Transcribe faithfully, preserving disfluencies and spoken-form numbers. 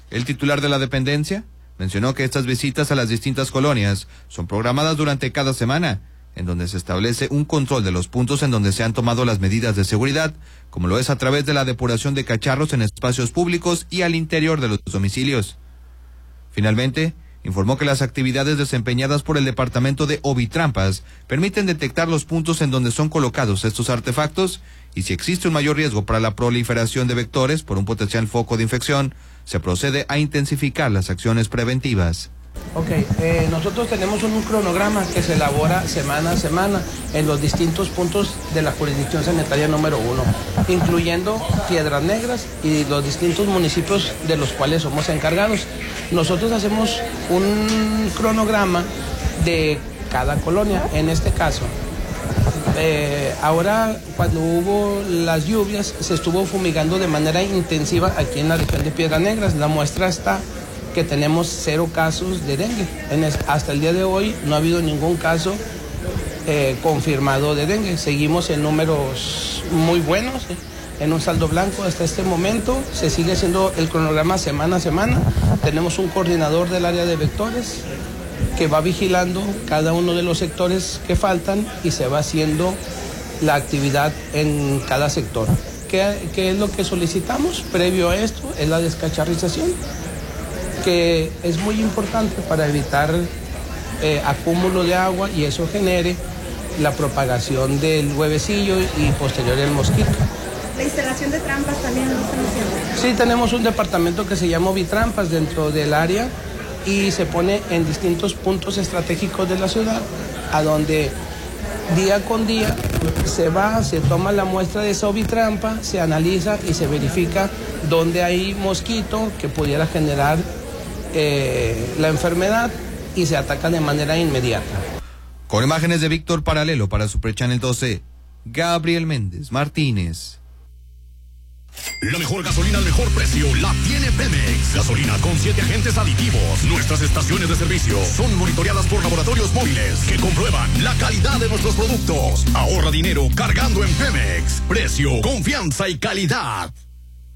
El titular de la dependencia mencionó que estas visitas a las distintas colonias son programadas durante cada semana, en donde se establece un control de los puntos en donde se han tomado las medidas de seguridad, como lo es a través de la depuración de cacharros en espacios públicos y al interior de los domicilios. Finalmente, informó que las actividades desempeñadas por el departamento de Ovitrampas permiten detectar los puntos en donde son colocados estos artefactos y si existe un mayor riesgo para la proliferación de vectores por un potencial foco de infección, se procede a intensificar las acciones preventivas. Ok, eh, nosotros tenemos un cronograma que se elabora semana a semana en los distintos puntos de la jurisdicción sanitaria número uno, incluyendo Piedras Negras y los distintos municipios de los cuales somos encargados. Nosotros hacemos un cronograma de cada colonia, en este caso. Eh, ahora, cuando hubo las lluvias, se estuvo fumigando de manera intensiva aquí en la región de Piedras Negras. La muestra está que tenemos cero casos de dengue. En es, hasta el día de hoy no ha habido ningún caso eh, confirmado de dengue. Seguimos en números muy buenos, eh, en un saldo blanco hasta este momento. Se sigue haciendo el cronograma semana a semana. Tenemos un coordinador del área de vectores que va vigilando cada uno de los sectores que faltan y se va haciendo la actividad en cada sector. ¿Qué, qué es lo que solicitamos previo a esto? Es la descacharrización, que es muy importante para evitar eh, acúmulo de agua y eso genere la propagación del huevecillo y posterior el mosquito. ¿La instalación de trampas también lo están haciendo? Sí, tenemos un departamento que se llama Ovitrampas dentro del área y se pone en distintos puntos estratégicos de la ciudad, a donde día con día se va, se toma la muestra de esa ovitrampa, se analiza y se verifica dónde hay mosquito que pudiera generar eh, la enfermedad y se ataca de manera inmediata. Con imágenes de Víctor Paralelo para Super Channel doce, Gabriel Méndez Martínez. La mejor gasolina al mejor precio la tiene Pemex. Gasolina con siete agentes aditivos. Nuestras estaciones de servicio son monitoreadas por laboratorios móviles que comprueban la calidad de nuestros productos. Ahorra dinero cargando en Pemex. Precio, confianza y calidad.